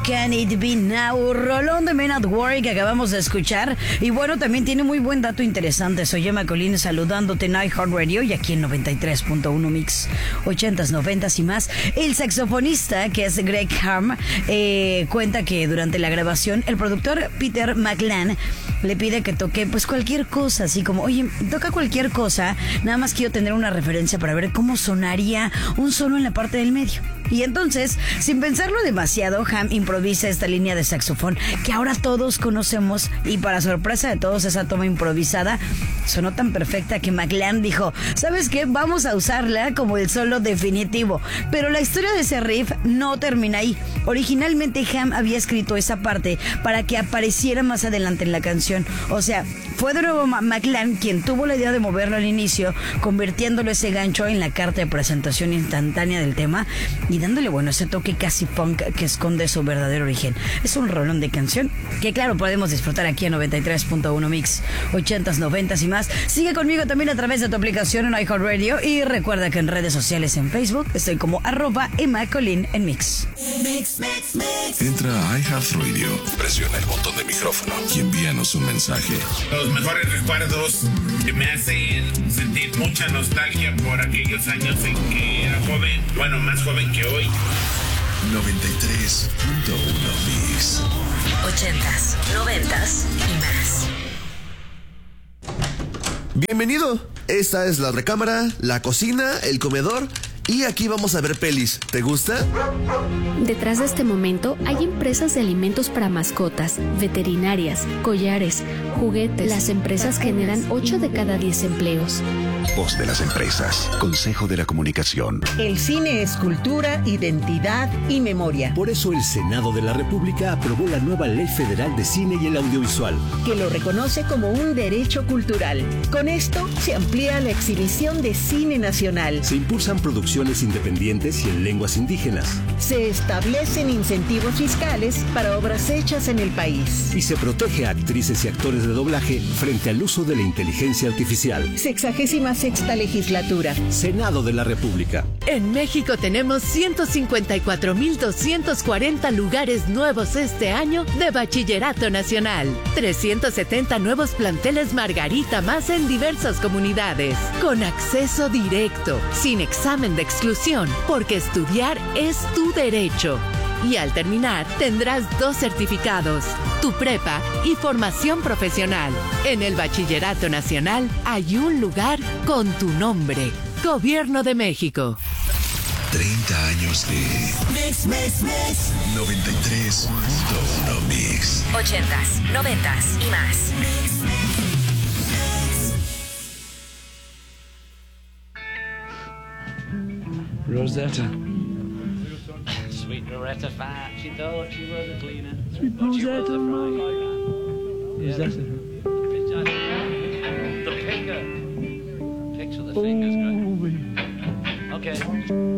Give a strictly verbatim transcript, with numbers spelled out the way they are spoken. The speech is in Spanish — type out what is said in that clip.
Can It Be Now, rolón de Men at Work que acabamos de escuchar. Y bueno, también tiene muy buen dato interesante. Soy Emma Colín saludándote en iHeartRadio y aquí en noventa y tres punto uno Mix, ochentas, noventas y más. El saxofonista, que es Greg Harm, eh, cuenta que durante la grabación el productor Peter McLean le pide que toque pues cualquier cosa, así como, oye, toca cualquier cosa, nada más quiero tener una referencia para ver cómo sonaría un solo en la parte del medio. Y entonces, sin pensarlo demasiado, Ham improvisa esta línea de saxofón que ahora todos conocemos, y para sorpresa de todos, esa toma improvisada sonó tan perfecta que McLean dijo, ¿sabes qué? Vamos a usarla como el solo definitivo. Pero la historia de ese riff no termina ahí. Originalmente Ham había escrito esa parte para que apareciera más adelante en la canción. O sea, fue de nuevo McLean quien tuvo la idea de moverlo al inicio, convirtiéndolo ese gancho en la carta de presentación instantánea del tema y dándole, bueno, ese toque casi punk que esconde su verdadero origen. Es un rolón de canción que, claro, podemos disfrutar aquí en noventa y tres punto uno Mix, ochentas, noventas y más. Sigue conmigo también a través de tu aplicación en iHeartRadio y recuerda que en redes sociales, en Facebook, estoy como arroba Emma Colín en Mix. Mix, mix, mix. Entra a iHeartRadio, presiona el botón de micrófono y envíanos un mensaje. Los mejores recuerdos que me hacen sentir mucha nostalgia por aquellos años en que era joven, bueno, más joven que hoy. noventa y tres punto uno Mix. Ochentas, noventas y más. Bienvenido. Esta es la recámara, la cocina, el comedor. Y aquí vamos a ver pelis. ¿Te gusta? Detrás de este momento hay empresas de alimentos para mascotas, veterinarias, collares, juguetes. Las empresas generan ocho de cada diez empleos. Voz de las empresas. Consejo de la Comunicación. El cine es cultura, identidad y memoria. Por eso el Senado de la República aprobó la nueva Ley Federal de Cine y el Audiovisual, que lo reconoce como un derecho cultural. Con esto se amplía la exhibición de cine nacional. Se impulsan producciones independientes y en lenguas indígenas. Se establecen incentivos fiscales para obras hechas en el país. Y se protege a actrices y actores de doblaje frente al uso de la inteligencia artificial. Sexagésima sexta legislatura. Senado de la República. En México tenemos ciento cincuenta y cuatro mil doscientos cuarenta lugares nuevos este año de Bachillerato Nacional. trescientos setenta nuevos planteles Margarita más en diversas comunidades. Con acceso directo, sin examen de exclusión, porque estudiar es tu derecho. Y al terminar, tendrás dos certificados, tu prepa y formación profesional. En el Bachillerato Nacional hay un lugar con tu nombre. Gobierno de México. treinta años de Mix, mix, mix. noventa y tres punto uno Mix. Ochentas, noventas y más. Rosetta. Sweet Loretta Fat, she thought she was a cleaner. Sweet Rosetta, Rosetta. The picker. Picks with the fingers, great. Okay.